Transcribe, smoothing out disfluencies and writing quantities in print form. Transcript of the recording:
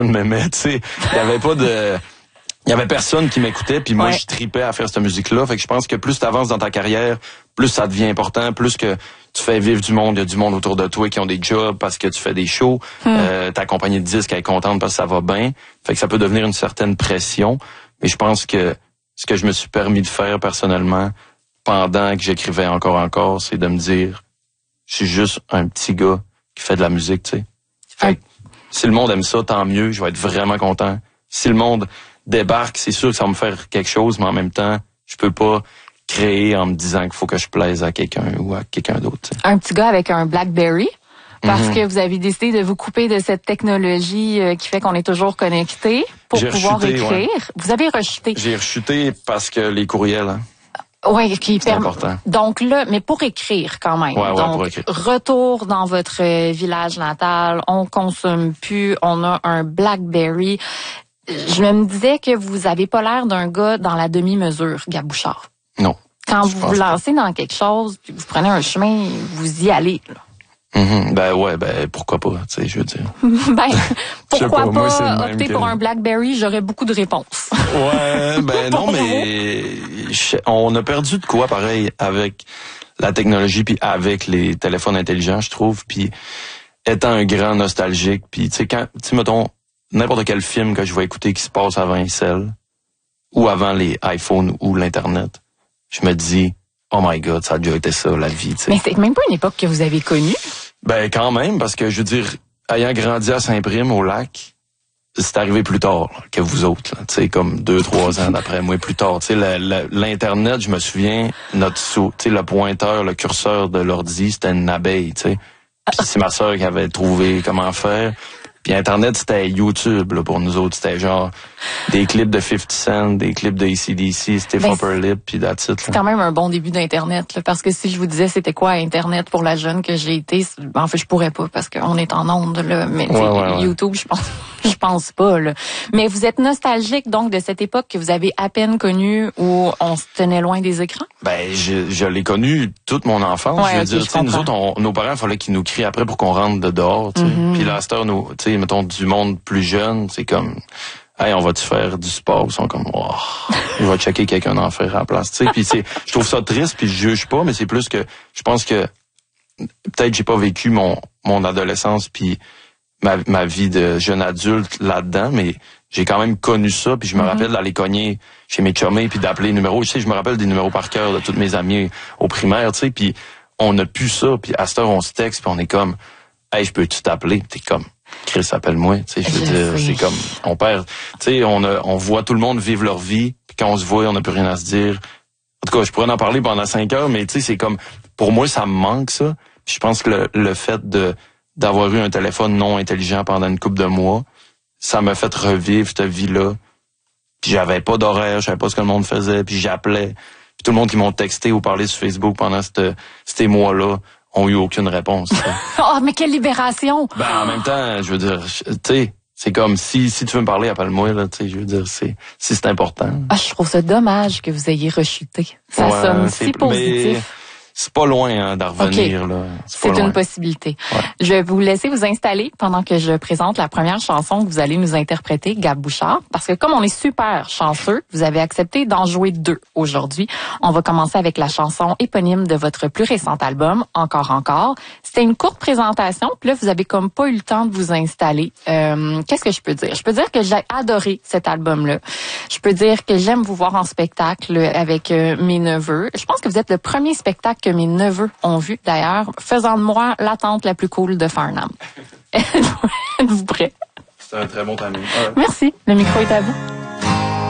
m'aimait, tu sais. Il y avait personne qui m'écoutait, puis moi, je tripais à faire cette musique-là. Fait que je pense que plus t'avances dans ta carrière, plus ça devient important, plus que tu fais vivre du monde, il y a du monde autour de toi qui ont des jobs parce que tu fais des shows, ta compagnie de disques elle est contente parce que ça va bien. Fait que ça peut devenir une certaine pression. Mais je pense que ce que je me suis permis de faire personnellement, pendant que j'écrivais encore, c'est de me dire, je suis juste un petit gars qui fait de la musique, tu sais. Fait que si le monde aime ça, tant mieux, je vais être vraiment content. Si le monde débarque, c'est sûr que ça va me faire quelque chose, mais en même temps, je peux pas créer en me disant qu'il faut que je plaise à quelqu'un ou à quelqu'un d'autre. T'sais. Un petit gars avec un BlackBerry, parce que vous avez décidé de vous couper de cette technologie qui fait qu'on est toujours connecté pour pouvoir écrire. Ouais. Vous avez rechuté. J'ai rechuté parce que les courriels... Hein. Oui, c'est important. Donc là, mais pour écrire quand même. Ouais, donc, pour écrire. Retour dans votre village natal, on consomme plus, on a un BlackBerry. Je me disais que vous avez pas l'air d'un gars dans la demi-mesure, Gab Bouchard. Non. Quand vous vous lancez dans quelque chose, puis vous prenez un chemin, vous y allez, là. Ben pourquoi pas, tu sais, je veux dire. Pourquoi pas moi, opter pour un BlackBerry, j'aurais beaucoup de réponses. Ouais, non, mais on a perdu de quoi pareil avec la technologie puis avec les téléphones intelligents, je trouve, puis étant un grand nostalgique, puis tu sais mettons n'importe quel film que je vais écouter qui se passe avant les cell ou avant les iPhones ou l'internet, je me dis oh my God, ça a déjà été ça, la vie, tu sais. Mais c'est même pas une époque que vous avez connue. Ben, quand même, parce que, je veux dire, ayant grandi à Saint-Prime, au lac, c'est arrivé plus tard là, que vous autres, tu sais, comme 2-3 ans d'après moi, plus tard. Tu sais, l'Internet, je me souviens, tu sais, le pointeur, le curseur de l'ordi, c'était une abeille, tu sais. Puis c'est ma sœur qui avait trouvé comment faire. Puis Internet, c'était YouTube, là, pour nous autres. C'était genre des clips de 50 Cent, des clips de AC/DC, Stiff Upper Lip, puis that's it. C'est quand même un bon début d'Internet, là, parce que si je vous disais c'était quoi Internet pour la jeune que j'ai été, en fait, je pourrais pas, parce qu'on est en onde, là. Mais YouTube, je pense pas, là. Mais vous êtes nostalgique, donc, de cette époque que vous avez à peine connue, où on se tenait loin des écrans? Ben, je l'ai connu toute mon enfance. Ouais, je veux dire, tu sais, nous autres, nos parents, il fallait qu'ils nous crient après pour qu'on rentre de dehors, tu sais. Puis là, à cette heure, tu sais, mettons, du monde plus jeune, c'est comme, hey, on va-tu faire du sport? Ils sont comme, oh, je vais checker quelqu'un d'en faire à la place, tu sais. Puis je trouve ça triste, puis je juge pas, mais c'est plus que, je pense que, peut-être j'ai pas vécu mon adolescence puis ma vie de jeune adulte là-dedans, mais j'ai quand même connu ça, puis je me rappelle d'aller cogner chez mes chumés puis d'appeler les numéros. Tu sais, je me rappelle des numéros par cœur de tous mes amis au primaire, tu sais, puis on a pu ça, puis à cette heure, on se texte, puis on est comme, hey, je peux-tu t'appeler? T'es comme, Chris, appelle-moi, tu sais, je veux dire, c'est comme, on perd, tu sais, on voit tout le monde vivre leur vie, puis quand on se voit, on n'a plus rien à se dire. En tout cas, je pourrais en parler pendant 5 heures, mais tu sais, c'est comme, pour moi, ça me manque, ça. Puis je pense que le fait d'avoir eu un téléphone non intelligent pendant une couple de mois, ça m'a fait revivre cette vie-là. Puis j'avais pas d'horaire, je savais pas ce que le monde faisait, puis j'appelais. Puis tout le monde qui m'ont texté ou parlé sur Facebook pendant ces mois-là ont eu aucune réponse. Oh, mais quelle libération! Ben, en même temps, je veux dire, tu sais, c'est comme si tu veux me parler, appelle-moi, là, tu sais, je veux dire, si c'est important. Ah, je trouve ça dommage que vous ayez rechuté. Ça sonne si positif. Mais c'est pas loin d'en revenir. Okay. Là. C'est une possibilité. Ouais. Je vais vous laisser vous installer pendant que je présente la première chanson que vous allez nous interpréter, Gab Bouchard, parce que comme on est super chanceux, vous avez accepté d'en jouer 2 aujourd'hui. On va commencer avec la chanson éponyme de votre plus récent album, Encore. C'était une courte présentation, puis là, vous avez comme pas eu le temps de vous installer. Qu'est-ce que je peux dire? Je peux dire que j'ai adoré cet album-là. Je peux dire que j'aime vous voir en spectacle avec mes neveux. Je pense que vous êtes le premier spectacle que mes neveux ont vu, d'ailleurs, faisant de moi l'attente la plus cool de Farnham. Êtes-vous prêt? C'est un très bon timing. Merci. Le micro est à vous.